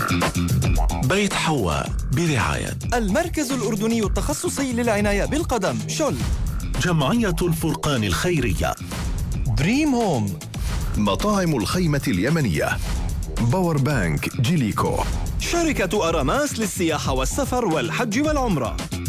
بيت حواء برعاية المركز الأردني التخصصي للعناية بالقدم شل، جمعية الفرقان الخيرية، دريم هوم، مطاعم الخيمة اليمنية، باور بانك جيليكو، شركة أراماس للسياحة والسفر والحج والعمرة.